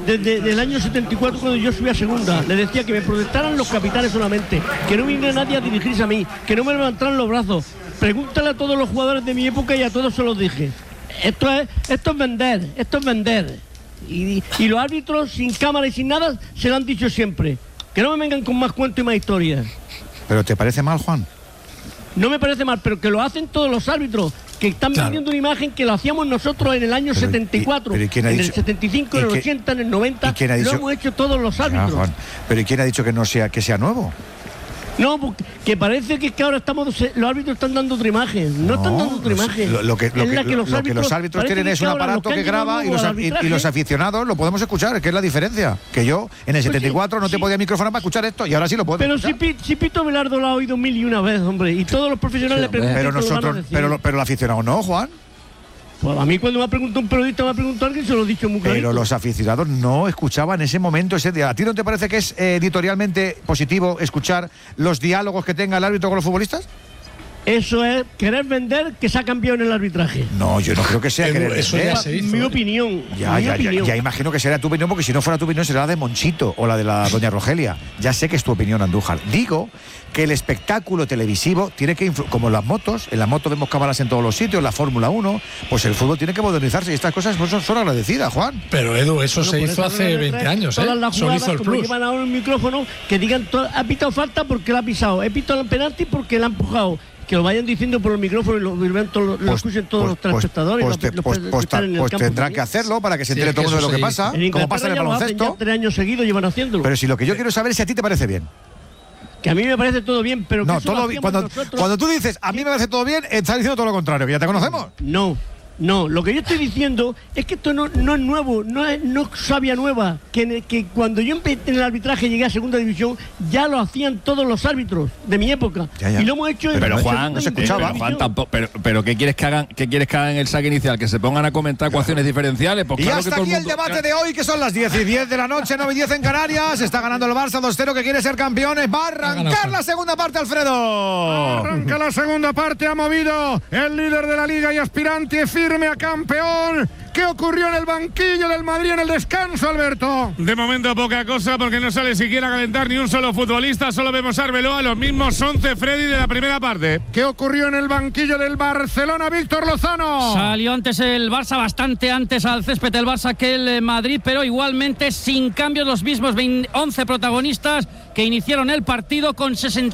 desde el año 74 cuando yo subí a segunda. Le decía que me protestaran los capitanes solamente, que no viniera nadie a dirigirse a mí, que no me levantaran los brazos. Pregúntale a todos los jugadores de mi época y a todos se los dije. Esto es vender. Y los árbitros sin cámara y sin nada se lo han dicho siempre. Que no me vengan con más cuentos y más historias. ¿Pero te parece mal, Juan? No me parece mal, pero que lo hacen todos los árbitros, que están vendiendo una imagen que lo hacíamos nosotros en el año 74, en el 75, en el 80, en el 90, lo hemos hecho todos los árbitros. Juan, pero ¿y quién ha dicho que sea nuevo? No, porque parece que ahora los árbitros están dando otra imagen. No están dando otra imagen. Lo que los árbitros tienen es un aparato que graba y los aficionados lo podemos escuchar, que es la diferencia. Que yo en el 74 no te podía micrófono para escuchar esto y ahora sí lo puedo escuchar. Pero si Pito Velardo lo ha oído 1001 veces, hombre, y todos los profesionales le preguntan. Pero nosotros, pero el aficionado no, Juan. Pues a mí cuando me ha preguntado un periodista, me ha preguntado alguien, se lo he dicho muy claro. Pero los aficionados no escuchaban ese momento, ese día. ¿A ti no te parece que es editorialmente positivo escuchar los diálogos que tenga el árbitro con los futbolistas? Eso es querer vender que se ha cambiado en el arbitraje. No, yo no creo que sea querer eso vender. Ya se hizo. Mi opinión. Ya imagino que será tu opinión, porque si no fuera tu opinión será la de Monchito o la de la doña Rogelia. Ya sé que es tu opinión, Andújar. Digo que el espectáculo televisivo tiene que como las motos, en la moto vemos cámaras en todos los sitios, la Fórmula 1, pues el fútbol tiene que modernizarse y estas cosas son agradecidas, Juan. Pero Edu, eso se hizo hace 20 años, todas las Solo jugadas, hizo el como plus. llevan ahora el micrófono, que digan, ha pitado falta porque la ha pisado, he pitado el penalti porque la ha empujado. Que lo vayan diciendo por el micrófono y lo escuchen todos los telespectadores. Pues tendrán que hacerlo para que se entere todo el mundo de lo que pasa, como pasa en el baloncesto. Ya 3 años seguidos llevan haciéndolo. Pero si lo que yo quiero saber es si a ti te parece bien. Que a mí me parece todo bien, pero no, todo bien. Cuando tú dices a mí me parece todo bien, estás diciendo todo lo contrario, que ya te conocemos. No, lo que yo estoy diciendo es que esto no es nuevo, no es sabia nueva. Que cuando yo empecé en el arbitraje, llegué a segunda división, ya lo hacían todos los árbitros de mi época. Ya. Y lo hemos hecho pero Juan, no se escuchaba. Juan tampoco. Pero ¿qué quieres que hagan? ¿Qué quieres que hagan en el saque inicial? ¿Que se pongan a comentar ecuaciones diferenciales? Pues y claro, hasta que todo aquí el debate de hoy, que son las 10:10 de la noche, 9:10 en Canarias. Está ganando el Barça 2-0, que quiere ser campeones. Va a arrancar la segunda parte, Alfredo. Arranca la segunda parte, ha movido el líder de la Liga y aspirante firme a campeón. ¿Qué ocurrió en el banquillo del Madrid en el descanso, Alberto? De momento poca cosa, porque no sale siquiera a calentar ni un solo futbolista. Solo vemos a Arbeloa, los mismos 11 Freddy de la primera parte. ¿Qué ocurrió en el banquillo del Barcelona, Víctor Lozano? Salió antes el Barça, bastante antes al césped del Barça que el Madrid, pero igualmente sin cambios, los mismos 11 protagonistas que iniciaron el partido con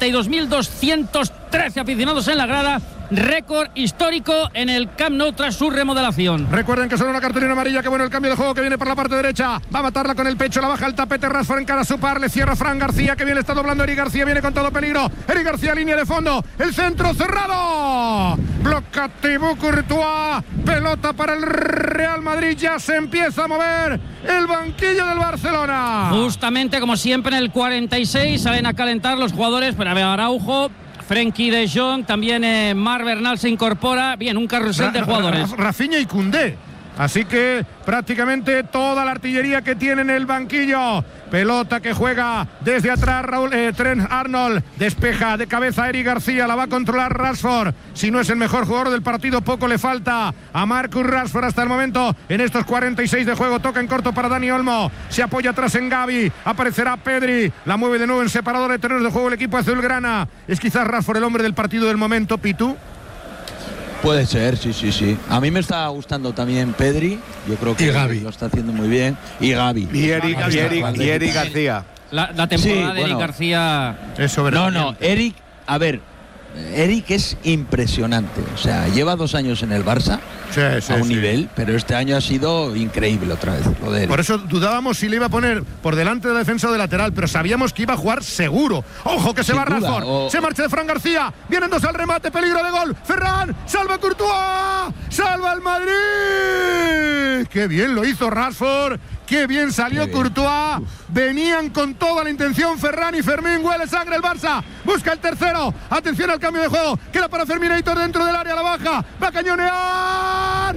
62.213 aficionados en la grada. Récord histórico en el Camp Nou tras su remodelación. Recuerden que son una cartulina amarilla. Que bueno el cambio de juego que viene por la parte derecha. Va a matarla con el pecho, la baja el tapete. Rashford en cara a su par, le cierra Fran García, que bien le está doblando Eric García, viene con todo peligro. Eric García, línea de fondo, el centro cerrado. Bloca Thibaut Courtois. Pelota para el Real Madrid. Ya se empieza a mover el banquillo del Barcelona. Justamente como siempre en el 46 salen a calentar los jugadores. Pero a ver, Araujo, Frenkie de Jong, también Marc Bernal se incorpora. Bien, un carrusel de jugadores. Rafinha y Koundé. Así que prácticamente toda la artillería que tiene en el banquillo. Pelota que juega desde atrás Trent Arnold. Despeja de cabeza Eric García. La va a controlar Rashford. Si no es el mejor jugador del partido, poco le falta a Marcus Rashford hasta el momento. En estos 46 de juego, toca en corto para Dani Olmo. Se apoya atrás en Gavi. Aparecerá Pedri. La mueve de nuevo en separador de terrenos de juego el equipo azulgrana. Es quizás Rashford el hombre del partido del momento, Pitu. Puede ser, sí. A mí me está gustando también Pedri. Yo creo que Gavi lo está haciendo muy bien. Y Gavi. Y Eric García. La temporada de Eric García. Eso, No, Eric, a ver, Eric es impresionante. O sea, lleva 2 años en el Barça a un nivel, pero este año ha sido increíble otra vez. Lo de Eric. Por eso dudábamos si le iba a poner por delante de la defensa o de lateral, pero sabíamos que iba a jugar seguro. ¡Ojo que se va Rashford! Se marcha de Fran García. Vienen 2 al remate, peligro de gol. Ferran, salva Courtois. ¡Salva el Madrid! ¡Qué bien lo hizo Rashford! ¡Qué bien salió Courtois! Venían con toda la intención Ferran y Fermín. Huele sangre el Barça. Busca el tercero. Atención al cambio de juego. Queda para Ferminator dentro del área. La baja. Va a cañonear.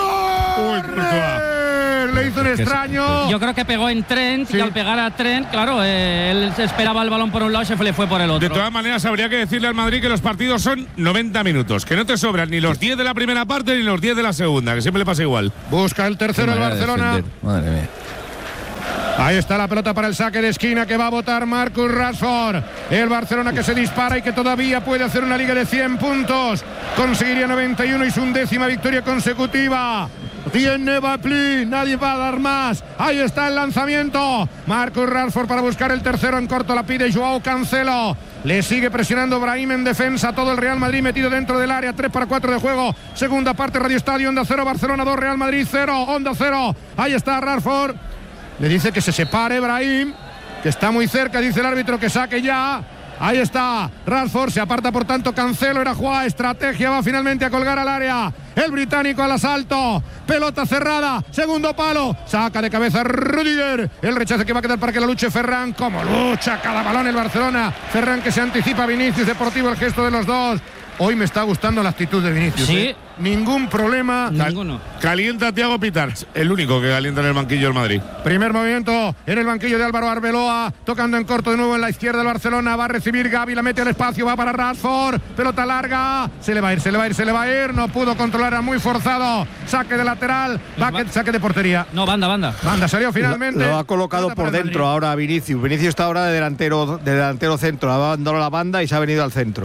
¡Corre! Le hizo un extraño. Yo creo que pegó en Trent. Y al pegar a Trent, claro, él esperaba el balón por un lado y se le fue por el otro. De todas maneras, habría que decirle al Madrid que los partidos son 90 minutos. Que no te sobran ni los 10 de la primera parte ni los 10 de la segunda. Que siempre le pasa igual. Busca el tercero el Barcelona. Madre mía. Ahí está la pelota para el saque de esquina que va a botar Marcus Rashford. El Barcelona que se dispara y que todavía puede hacer una liga de 100 puntos. Conseguiría 91 y su 11ª victoria consecutiva. Tiene Bapli, nadie va a dar más. Ahí está el lanzamiento. Marcus Rashford para buscar el tercero en corto. La pide Joao Cancelo. Le sigue presionando Brahim en defensa. Todo el Real Madrid metido dentro del área. 3:4 de juego. Segunda parte, Radio Estadio. Onda 0, Barcelona 2, Real Madrid 0. Onda 0. Ahí está Rashford. Le dice que se separe Brahim, que está muy cerca. Dice el árbitro que saque ya. Ahí está Rashford, se aparta por tanto Cancelo, era jugada, estrategia, va finalmente a colgar al área. El británico al asalto, pelota cerrada, segundo palo, saca de cabeza Rudiger. El rechazo que va a quedar para que la luche Ferran. Como lucha cada balón el Barcelona. Ferran que se anticipa a Vinicius, deportivo el gesto de los dos. Hoy me está gustando la actitud de Vinicius. Sí. Ningún problema. Ninguno. Calienta Thiago Pitarch, el único que calienta en el banquillo del Madrid. Primer movimiento en el banquillo de Álvaro Arbeloa, tocando en corto de nuevo en la izquierda del Barcelona. Va a recibir Gavi, la mete al espacio, va para Rashford. Pelota larga, se le va a ir. No pudo controlar, era muy forzado. Saque de lateral, saque de portería. No, banda. Banda salió finalmente. Lo ha colocado por dentro ahora Vinicius. Vinicius está ahora de delantero centro. Ha abandonado la banda y se ha venido al centro.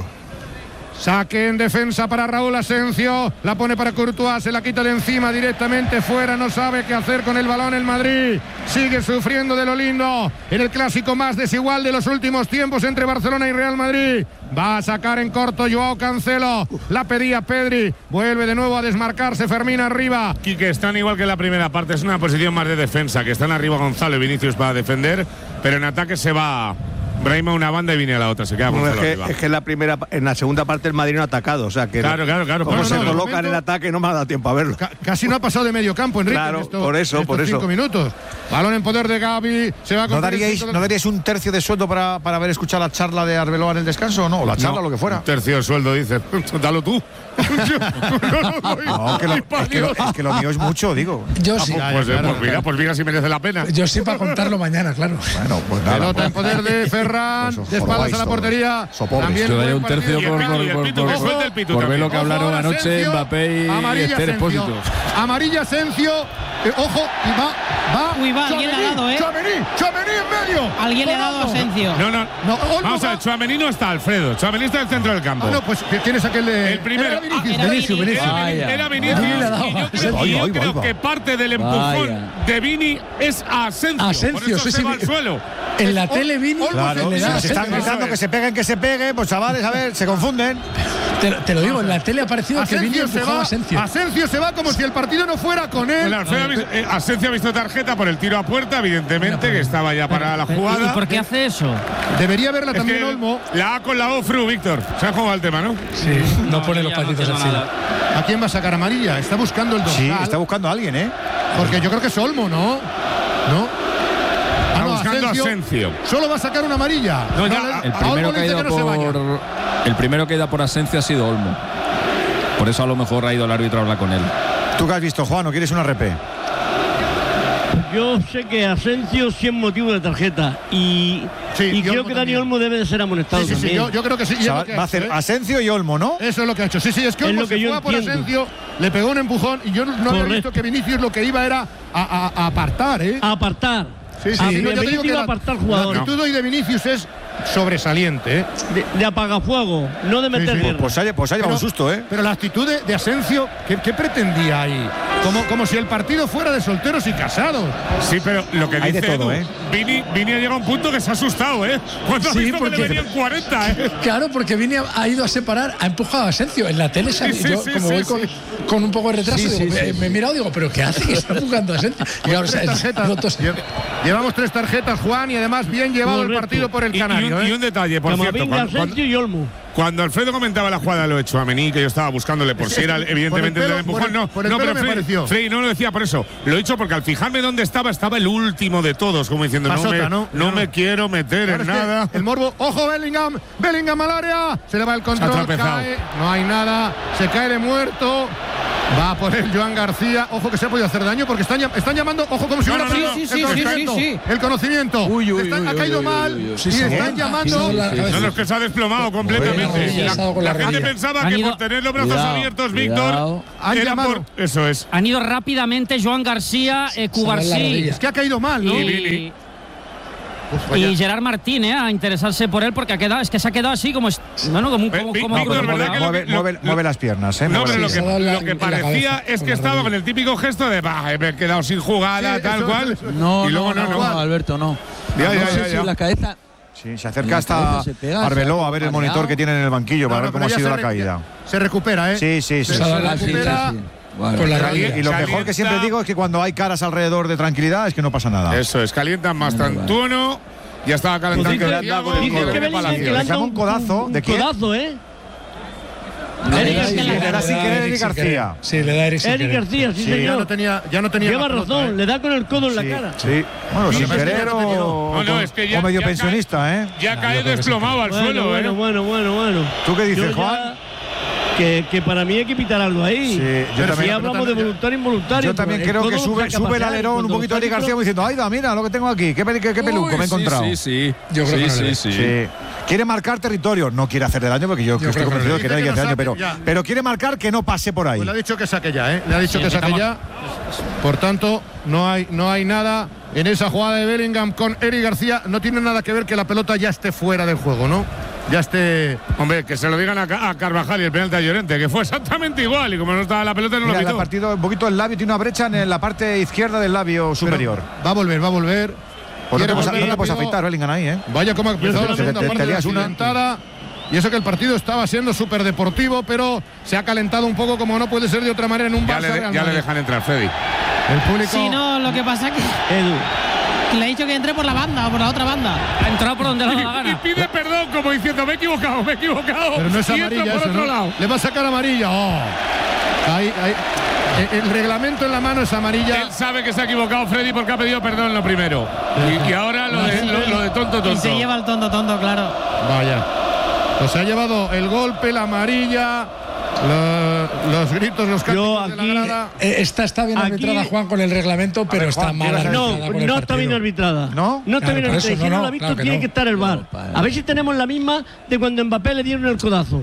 Saque en defensa para Raúl Asensio. La pone para Courtois. Se la quita de encima directamente fuera. No sabe qué hacer con el balón el Madrid. Sigue sufriendo de lo lindo. En el clásico más desigual de los últimos tiempos entre Barcelona y Real Madrid. Va a sacar en corto Joao Cancelo. La pedía Pedri. Vuelve de nuevo a desmarcarse Fermín arriba. Quique, están igual que en la primera parte. Es una posición más de defensa. Que están arriba Gonzalo y Vinicius para defender. Pero en ataque se va Brahim a una banda y viene a la otra. Se queda Gonzalo arriba. Es que en la segunda parte el Madrid no ha atacado. O sea que claro. Como se colocan en ataque no me ha dado tiempo a verlo. Casi no ha pasado de medio campo, Enrique. Claro, por eso. 5 minutos. Balón en poder de Gavi. Se va a ¿No daríais un tercio de sueldo para haber escuchado la charla de Arbeloa en el descanso o no? O la charla, lo que fuera. Un tercio de sueldo, dice. Dalo tú. Es que lo mío es mucho, digo. Yo sí. Pues mira si merece la pena. Yo sí para contarlo mañana, claro. Bueno, pues nada. Pelota en poder de Ferran, de espaldas a la portería. Yo daría un tercio por ver lo que hablaron anoche Mbappé y Esther Expósito. Amarilla Asensio. Ojo, y va. Uy, va, alguien le ha dado, Tchouaméni en medio. Alguien le ha dado a Asensio. No. Vamos a ver, Tchouaméni no está, Alfredo. Tchouaméni está en el centro del campo. No, pues tienes aquel de. El primero. Vinicius. Era Vinicius. Y yo creo que parte del empujón de Vini es a Asensio. Por eso se va al suelo. En la tele Vini. Claro, le da se están gritando que se peguen, pues chavales, a ver, se confunden. Te lo digo, en la tele ha parecido que Vini empujaba a Asensio. Asensio se va como si el partido no fuera con él. Asensio ha visto tarjeta por el tiro a puerta, evidentemente, que estaba ya para la jugada. ¿Y por qué hace eso? Debería verla también Olmo. La A con la Ofru, Víctor. Se ha jugado el tema, ¿no? Sí, no pone los patitos encima. ¿A quién va a sacar amarilla? Está buscando el dorsal. Sí, está buscando a alguien, ¿eh? Porque yo creo que es Olmo, ¿no? Está buscando a Asensio. Solo va a sacar una amarilla. El primero que ha ido por Asensio ha sido Olmo. Por eso a lo mejor ha ido el árbitro a hablar con él. ¿Tú qué has visto, Juan? ¿O quieres una RP? Yo sé que Asensio sí es motivo de tarjeta y creo que Dani Olmo debe de ser amonestado también. Yo creo que sí. O sea, va a hacer Asensio y Olmo, ¿no? Eso es lo que ha hecho. Sí, es que Olmo se fue por Asensio, le pegó un empujón y yo no había visto que Vinicius lo que iba era a apartar, ¿eh? A apartar. Sí. Yo te digo que iba a apartar jugadores. La actitud hoy de Vinicius es sobresaliente, ¿eh? De apagafuego, no de meter guerra. Pues ha llevado un susto, ¿eh? Pero la actitud de Asensio, ¿qué pretendía ahí? Como si el partido fuera de solteros y casados. Sí, pero lo que hay dice de todo, Edu, Vini ha llegado a un punto que se ha asustado, ¿eh? Cuando ha visto que le venían 40, ¿eh? Claro, porque Vini ha ido a separar, ha empujado a Asensio. En la tele voy con un poco de retraso, me he mirado y digo, ¿pero qué hace? Que está empujando a Asensio. Llevamos 3 tarjetas, Juan, y además bien llevado el partido por el Canario. Y un detalle, por cierto. Cuando Alfredo comentaba la jugada de lo de Tchouaméni, que yo estaba buscándole por si era evidentemente el empujón, pero Frey no lo decía por eso. Lo he dicho porque al fijarme dónde estaba el último de todos, como diciendo, no me quiero meter en nada. El morbo, ojo Bellingham al área, se le va el control, cae, no hay nada, se cae de muerto. Va por el Joan García. Ojo que se ha podido hacer daño porque están llamando. Ojo como si hubiera perdido el conocimiento. Ha caído mal y están llamando. No, es que se ha desplomado completamente. La gente pensaba que por tener los brazos abiertos, Víctor, eso es. Han ido rápidamente Joan García, Cubarsí. Es que ha caído mal, ¿no? Y Gerard Martín a interesarse por él porque es que se ha quedado así como mueve las piernas. No, pero lo que parecía es que estaba con el típico gesto de me he quedado sin jugada, tal cual. No, Alberto, no. No sé si la cabeza. Sí, se acerca hasta Arbeloa a ver el monitor que tiene en el banquillo para ver cómo ha sido la caída. Se recupera, ¿eh? Sí. Se recupera. Y lo mejor que siempre digo es que cuando hay caras alrededor de tranquilidad es que no pasa nada. Eso es, calientan Mastantuono. Ya estaba calentando. Le dan un codazo. ¿De quién? Codazo, ¿eh? Le da sin querer Eric García. Sí, le da Eric García, sí, señor. Ya no tenía Lleva razón, le da con el codo en la cara. Sí. Bueno, sin querer o medio pensionista, ¿eh? Ya cae desplomado al suelo, Bueno. ¿Tú qué dices, Juan? Que para mí hay que pitar algo ahí. Sí, pero si hablamos de voluntario involuntario. Yo también creo que sube el alerón un poquito Eric García diciendo, ¡ay, mira lo que tengo aquí! ¡Qué peluco me he encontrado! Sí. Yo creo que sí. Quiere marcar territorio, no quiere hacerle daño porque yo estoy convencido de que nadie hace daño, pero quiere marcar que no pase por ahí. Pues le ha dicho que saque ya, ¿eh? Le ha dicho que saque ya. Por tanto, no hay nada en esa jugada de Bellingham con Eric García. No tiene nada que ver que la pelota ya esté fuera del juego, ¿no? Ya esté. Hombre, que se lo digan a Carvajal y el penalti a Llorente, que fue exactamente igual. Y como no estaba la pelota, no lo pitó. El partido, un poquito el labio, tiene una brecha en la parte izquierda del labio superior. Va a volver. Pues no te puedes afeitar, Bellingham, ahí, ¿eh? Vaya como ha empezado la segunda parte accidentada. Y eso que el partido estaba siendo súper deportivo, pero se ha calentado un poco como no puede ser de otra manera en un Barça. Ya le dejan entrar, Freddy. El público. Sí, no, lo que pasa es que. Le he dicho que entre por la banda o por la otra banda. Ha entrado por donde le da la gana. Y pide perdón, como diciendo, me he equivocado. Pero no es amarilla por otro lado. Le va a sacar amarilla. Ahí. El reglamento en la mano es amarilla. Él sabe que se ha equivocado, Freddy, porque ha pedido perdón lo primero. Y ahora lo de tonto. Y se lleva el tonto, claro. Vaya. Pues se ha llevado el golpe, la amarilla, los gritos, los cantos de la grada. Está bien arbitrada, Juan, con el reglamento, pero está mal arbitrada. No está bien arbitrada. ¿No? No está bien arbitrada. Si no lo ha visto, tiene que estar el VAR. A ver si tenemos la misma de cuando Mbappé le dieron el codazo.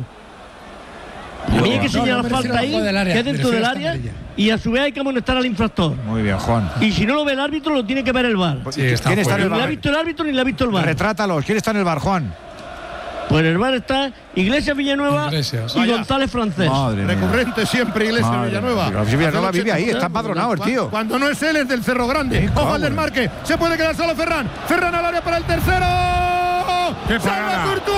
A mí hay que señalar falta ahí, que es dentro del área, y a su vez hay que amonestar al infractor. Muy bien, Juan. Y si no lo ve el árbitro, lo tiene que ver el VAR. ¿Quién está en el VAR? Ni le ha visto el árbitro ni le ha visto el VAR. Retrátalos. ¿Quién está en el VAR, Juan? Pues en el VAR está Iglesias Villanueva y González Francés. Recurrente siempre Iglesias Villanueva. Villanueva vive ahí, está empadronado el tío. Cuando no es él, es del Cerro Grande. Ojo al desmarque. Se puede quedar solo Ferran. Ferran al área para el tercero. ¡Qué parada! ¡Courtois!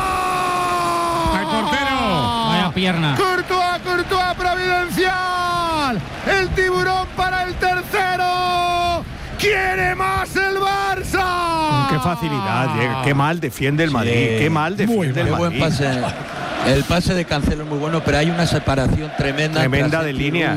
¡Al portero! Vaya pierna. Courtois providencial. El tiburón para el tercero. ¡Quiere más el Barça! ¡Qué facilidad! ¡Qué mal defiende el Madrid! ¡Qué mal defiende el Madrid! Buen pase. El pase de Cancelo es muy bueno, pero hay una separación tremenda de líneas.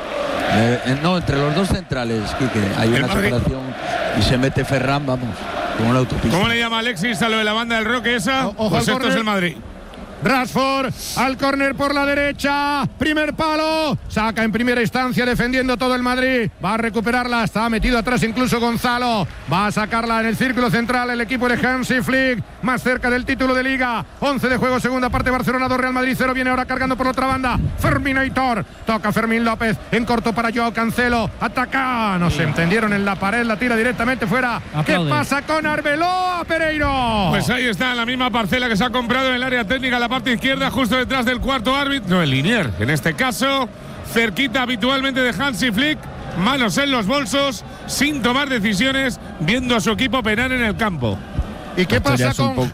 No, entre los dos centrales, Quique. Hay una separación y se mete Ferran, vamos, como una autopista. ¿Cómo le llama Alexis a lo de la banda del Roque esa? Pues esto es el Madrid. Rashford al córner por la derecha, primer palo, saca en primera instancia defendiendo todo el Madrid, va a recuperarla, está metido atrás incluso Gonzalo, va a sacarla en el círculo central el equipo de Hansi Flick, más cerca del título de Liga. 11 de juego, segunda parte, Barcelona 2, Real Madrid 0, viene ahora cargando por la otra banda Ferminator, toca Fermín López, en corto para Joao Cancelo, ataca, no se entendieron en la pared, la tira directamente fuera. ¿Qué pasa con Arbeloa, Pereiro? Pues ahí está, la misma parcela que se ha comprado en el área técnica, la parte izquierda, justo detrás del cuarto árbitro, no el Linier, en este caso, cerquita habitualmente de Hansi Flick, manos en los bolsos, sin tomar decisiones, viendo a su equipo penar en el campo. ¿Y qué pasa con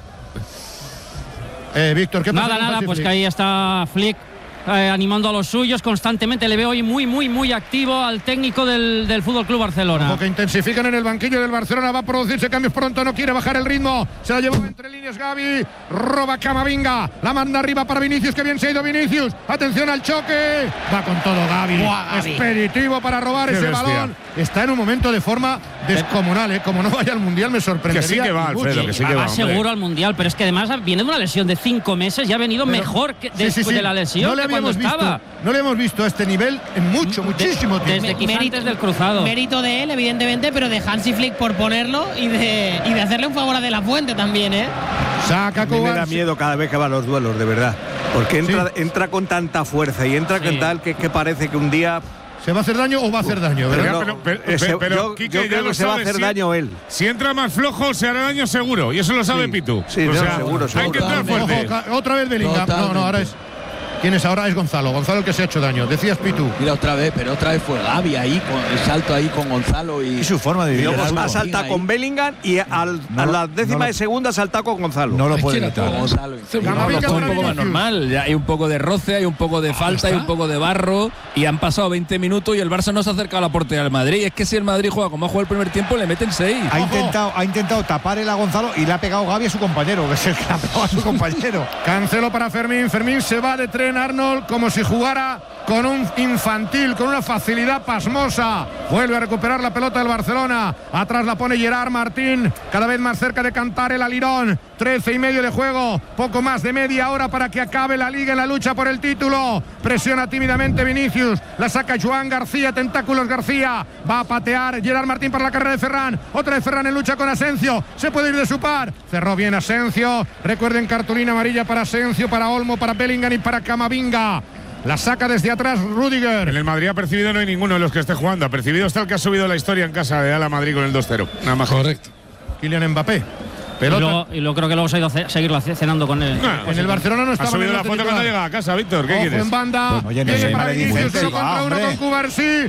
Víctor? ¿Qué pasa? Nada, pues que ahí está Flick animando a los suyos constantemente. Le veo hoy muy activo al técnico del FC Barcelona. Ojo que intensifican en el banquillo del Barcelona. Va a producirse cambios pronto, no quiere bajar el ritmo. Se la llevó entre líneas Gavi. Roba Camavinga. La manda arriba para Vinicius. Que bien se ha ido Vinicius. Atención al choque. Va con todo Gavi. Expeditivo para robar ese balón. Está en un momento de forma descomunal. Como no vaya al Mundial me sorprendería. Que sí que va, Alfredo, que sí que va. Seguro al Mundial, pero es que además viene de una lesión de 5 meses. Ya ha venido mejor que después de la lesión. No le hemos visto a este nivel en muchísimo tiempo. Desde quizá antes del cruzado. Mérito de él, evidentemente, pero de Hansi Flick por ponerlo y de hacerle un favor a De La Fuente también, ¿eh? Saca Cuba. Me da miedo cada vez que va a los duelos, de verdad. Porque entra con tanta fuerza y entra con tal que parece que un día ¿Se va a hacer daño o va a hacer daño? Pero Quique, yo creo que se va a hacer daño él. Si entra más flojo, se hará daño seguro. Y eso lo sabe Pitu. Sí, seguro. Hay que entrar fuerte. Otra vez Bellingham. No, ahora es. ¿Quién es ahora? Es Gonzalo. Gonzalo el que se ha hecho daño. Decías Pitu. Mira otra vez fue Gavi ahí, con el salto ahí con Gonzalo y su forma de vivir. Ha saltado con Bellingham y a la décima de segunda ha saltado con Gonzalo. No lo puede evitar. Es un poco más normal. Ya hay un poco de roce, hay un poco de falta, hay un poco de barro. Y han pasado 20 minutos y el Barça no se ha acercado a la portería del Madrid. Es que si el Madrid juega como ha jugado el primer tiempo, le meten 6. Ha intentado tapar el a Gonzalo y le ha pegado Gavi a su compañero, que es el que ha pegado a su compañero. Cancelo para Fermín. Fermín se va de Trent Arnold como si jugara con un infantil, con una facilidad pasmosa. Vuelve a recuperar la pelota del Barcelona. Atrás la pone Gerard Martín, cada vez más cerca de cantar el alirón. 13:30 de juego, poco más de media hora para que acabe la liga en la lucha por el título. Presiona tímidamente Vinicius, la saca Joan García, tentáculos García. Va a patear Gerard Martín para la carrera de Ferran. Otra vez Ferran en lucha con Asensio. Se puede ir de su par. Cerró bien Asensio. Recuerden, cartulina amarilla para Asensio, para Olmo, para Bellingham y para Camavinga. La saca desde atrás Rüdiger. En el Madrid ha percibido no hay ninguno de los que esté jugando. Ha percibido hasta el que ha subido la historia en casa de Ala Madrid con el 2-0. Nada más. Correcto. Kylian Mbappé. Pelota. Y luego creo que luego se ha ido a seguirlo cenando con él. En el Barcelona no estaba. Ha subido la foto cuando llega a casa, Víctor. ¿Qué quieres? En banda. Viene para Vinicius, uno contra uno con Cubarsí.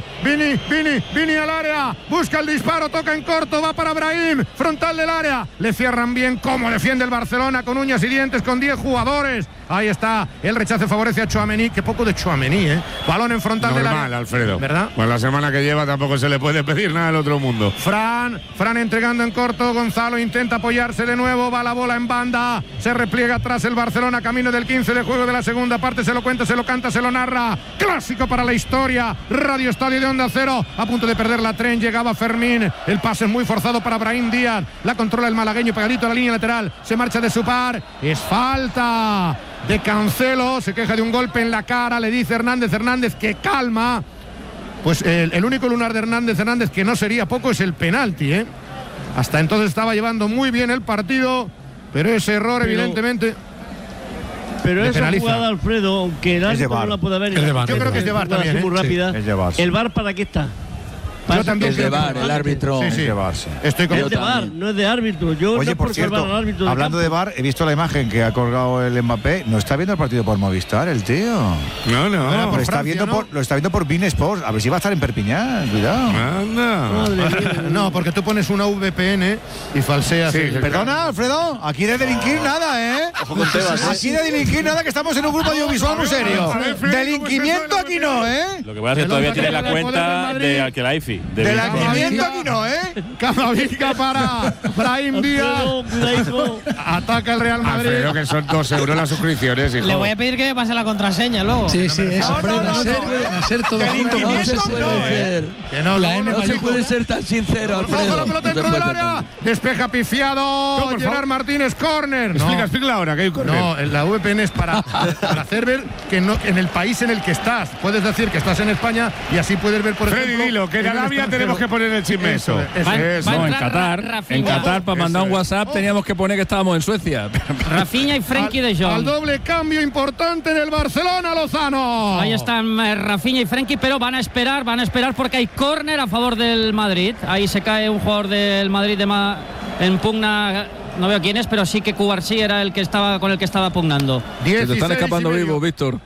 Vini al área. Busca el disparo, toca en corto, va para Brahim. Frontal del área. Le cierran bien. Cómo defiende el Barcelona con uñas y dientes, con 10 jugadores. Ahí está. El rechace favorece a Tchouaméni. Qué poco de Tchouaméni, ¿eh? Balón en frontal del área. Normal, Alfredo. ¿Verdad? Pues la semana que lleva tampoco se le puede pedir nada del otro mundo. Fran entregando en corto. Gonzalo intenta apoyarse de nuevo. Va la bola en banda. Se repliega atrás el Barcelona. Camino del 15 de juego de la segunda parte. Se lo cuenta, se lo canta, se lo narra. Clásico para la historia. Radio Estadio de Onda Cero. A punto de perder la tren. Llegaba Fermín. El pase es muy forzado para Brahim Díaz. La controla el malagueño pegadito a la línea lateral. Se marcha de su par. Es falta de Cancelo. Se queja de un golpe en la cara. Le dice Hernández que calma. Pues el único lunar de Hernández que no sería poco es el penalti, ¿eh? Hasta entonces estaba llevando muy bien el partido, pero ese error evidentemente. Pero esa penaliza. jugada, Alfredo, aunque el árbitro no la puede ver, yo creo que es de VAR también, muy rápida. Sí, es de VAR. ¿El VAR para qué está? Yo también es de VAR, el árbitro. Sí. Es de VAR, sí. Estoy con Es de VAR, no es de árbitro. Yo Oye, no por por cierto, salvar al árbitro hablando de VAR, he visto la imagen que ha colgado el Mbappé. No está viendo el partido por Movistar, el tío. No. Lo está viendo por Bein Sports. A ver si va a estar en Perpiñán. Cuidado. Anda. No, porque tú pones una VPN y falseas. Sí, Perdona, Alfredo. Aquí de delinquir nada, ¿eh? Aquí de delinquir nada, que estamos en un grupo audiovisual muy serio. Delinquimiento aquí no, ¿eh? Lo que pasa es que todavía tiene la cuenta de Alkelaifi. Delinquimiento aquí no, ¿eh? Camavinga para Brahim Díaz. Ataca el Real Madrid. Creo que son 2 euros las suscripciones, hijo. Le voy a pedir que me pase la contraseña luego. Sí, eso. A ser todo junto. No se puede ser. Que no, No se puede ser tan sincero, Alfredo. La pelota dentro del área. Despeja pifiado. Gerard Martínez, córner. Explica ahora que hay córner. No, la VPN es para hacer ver que no, en el país en el que estás. Puedes decir que estás en España y así puedes ver, por ejemplo. Freddy, dilo, que en Arabia tenemos que poner el chisme eso. No, en Qatar para mandar un WhatsApp teníamos que poner que estábamos en Suecia. Rafinha y Frenkie de Jong. Al doble cambio importante en el Barcelona, Lozano. Ahí están Rafinha y Frenkie, pero van a esperar porque hay córner a favor del Madrid. Ahí se cae un jugador del Madrid en pugna. No veo quién es, pero sí que Cubarsí era el que estaba con el que estaba pugnando. Se te están escapando vivos, Víctor.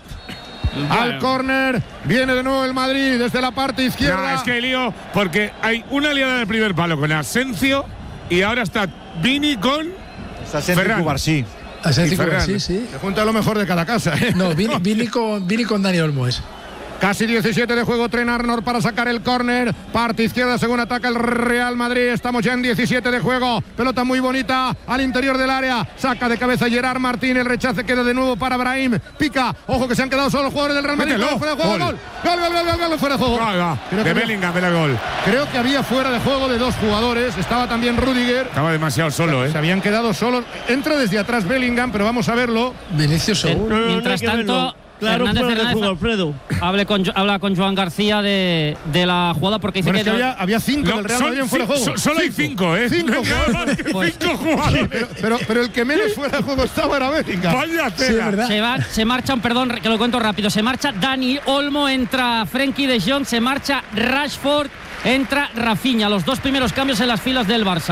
Al córner viene de nuevo el Madrid desde la parte izquierda. No, es que hay lío porque hay una liada del primer palo con Asensio y ahora está Vini con Ferran. Cubarsí. Asensio sí. Se junta lo mejor de cada casa, ¿eh? No, Vini con Dani Olmo es. Casi 17 de juego, Trent Arnold para sacar el córner. Parte izquierda según ataca el Real Madrid. Estamos ya en 17 de juego. Pelota muy bonita al interior del área. Saca de cabeza Gerard Martín. El rechace queda de nuevo para Brahim. Pica. Ojo que se han quedado solo los jugadores del Real Madrid. Fuera de juego, gol. Gol, fuera de juego. De Bellingham, el gol. Creo que había fuera de juego de 2 jugadores. Estaba también Rüdiger. Estaba demasiado solo, ¿eh? Se habían quedado solos. Entra desde atrás Bellingham, pero vamos a verlo. Vinicius seguro. Mientras tanto, Claro, Hernández Alfredo. Habla con Joan García de la jugada porque dice que había 5 del Real Madrid en fuera de juego. Solo hay 5, ¿eh? 5 jugadores. Pero el que menos fuera de juego estaba era Bellingham. Vaya tela. Se marchan, perdón, que lo cuento rápido. Se marcha Dani Olmo, entra Frenkie de Jong, se marcha Rashford, entra Rafinha. Los 2 primeros cambios en las filas del Barça.